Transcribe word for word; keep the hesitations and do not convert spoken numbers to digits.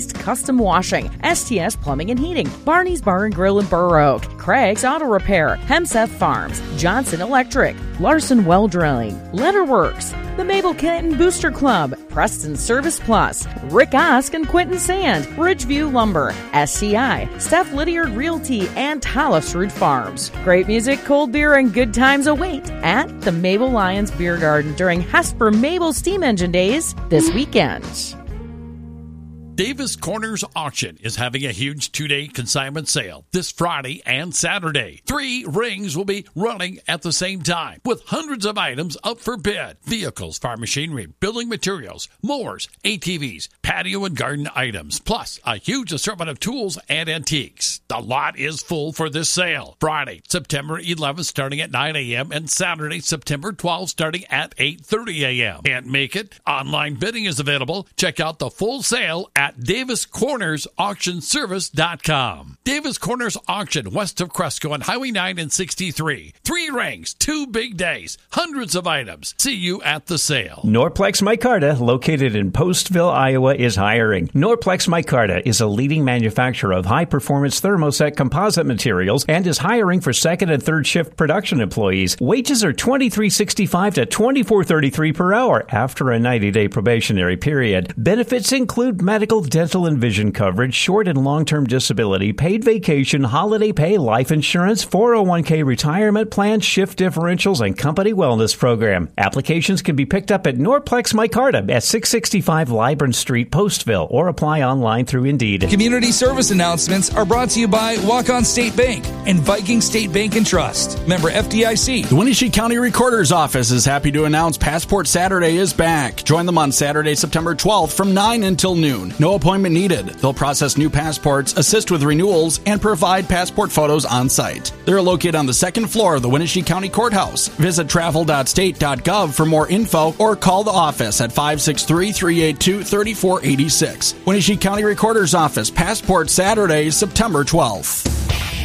East Custom Washing, S T S Plumbing and Heating, Barney's Bar and Grill in Burr Oak, Craig's Auto Repair, Hemseth Farms, Johnson Electric, Larson Well Drilling, Letterworks, the Mabel Canton Booster Club, Preston Service Plus, Rick Osk and Quentin Sand, Ridgeview Lumber, S C I, Steph Lydiard Realty, and Hollisrud Farms. Great music, cold beer, and good times await at the Mabel Lions Beer Garden during Hesper Mabel Steam Engine Days this weekend. Davis Corners Auction is having a huge two-day consignment sale this Friday and Saturday. Three rings will be running at the same time with hundreds of items up for bid. Vehicles, farm machinery, building materials, mowers, A T Vs, patio and garden items, plus a huge assortment of tools and antiques. The lot is full for this sale. Friday, September eleventh starting at nine a.m. and Saturday, September twelfth starting at eight thirty a.m. Can't make it? Online bidding is available. Check out the full sale at Davis Corners Auction Service dot com. Davis Corners Auction west of Cresco on Highway nine and sixty-three. Three rings, two big days, hundreds of items. See you at the sale. Norplex Micarta, located in Postville, Iowa, is hiring. Norplex Micarta is a leading manufacturer of high-performance thermoset composite materials and is hiring for second and third shift production employees. Wages are twenty-three sixty-five to twenty-four thirty-three per hour after a ninety-day probationary period. Benefits include medical, dental, and vision coverage, short and long-term disability, paid vacation, holiday pay, life insurance, four oh one k retirement plans, shift differentials, and company wellness program. Applications can be picked up at Norplex Micarta at six sixty-five Libron Street, Postville, or apply online through Indeed. Community service announcements are brought to you by Walk-On State Bank and Viking State Bank and Trust. Member F D I C. The Wenatchee County Recorder's Office is happy to announce Passport Saturday is back. Join them on Saturday, September twelfth from nine until noon. No appointment needed. They'll process new passports, assist with renewals, and provide passport photos on site. They're located on the second floor of the Wenatchee County Courthouse. Visit travel dot state dot gov for more info or call the office at five six three, three eight two, three four eight six. Wenatchee County Recorder's Office, Passport Saturday, September twelfth.